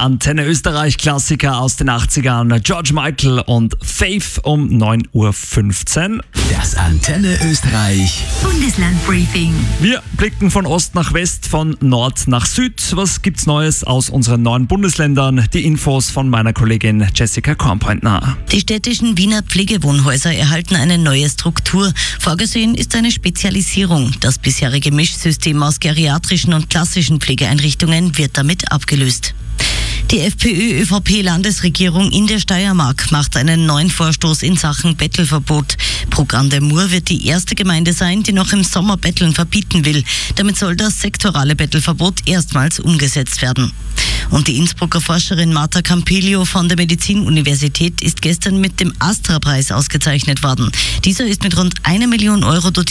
Antenne Österreich Klassiker aus den 80ern. George Michael und Faith um 9.15 Uhr. Das Antenne Österreich Bundeslandbriefing. Wir blicken von Ost nach West, von Nord nach Süd. Was gibt's Neues aus unseren neuen Bundesländern? Die Infos von meiner Kollegin Jessica Kornpointner. Die städtischen Wiener Pflegewohnhäuser erhalten eine neue Struktur. Vorgesehen ist eine Spezialisierung. Das bisherige Mischsystem aus geriatrischen und klassischen Pflegeeinrichtungen wird damit abgelöst. Die FPÖ-ÖVP-Landesregierung in der Steiermark macht einen neuen Vorstoß in Sachen Bettelverbot. Programm der Mur wird die erste Gemeinde sein, die noch im Sommer Betteln verbieten will. Damit soll das sektorale Bettelverbot erstmals umgesetzt werden. Und die Innsbrucker Forscherin Marta Campilio von der Medizinuniversität ist gestern mit dem Astra-Preis ausgezeichnet worden. Dieser ist mit rund 1 Million Euro dotiert.